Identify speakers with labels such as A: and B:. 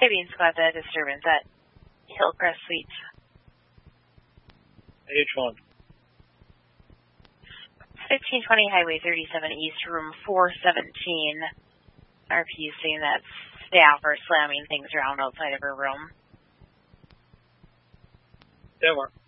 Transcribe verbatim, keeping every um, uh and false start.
A: Being squad, the disturbance at Hillcrest Suites.
B: H one.
A: fifteen twenty Highway thirty-seven East, room four seventeen. R P saying that staff are slamming things around outside of her room.
B: Denver.